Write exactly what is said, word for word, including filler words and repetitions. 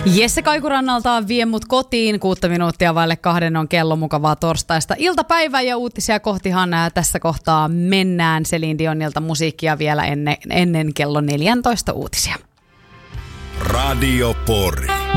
Jesse Kaikurannalta vie mut kotiin. Kuutta minuuttia vaille kahden on kello. Mukavaa torstaista iltapäivää ja uutisia kohtihan tässä kohtaa mennään. Celine Dionilta musiikkia vielä ennen, ennen kello neljätoista uutisia. Radio Pori.